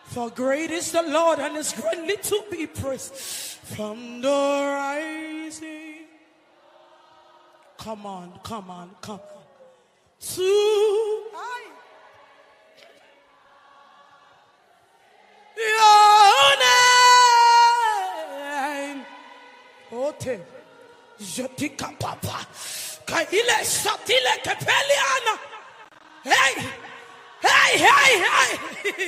For great is the Lord and is greatly to be praised. From the rising. Come on. To your name. Ote. Jotika papa. Kaile satile kepeliana. Hey.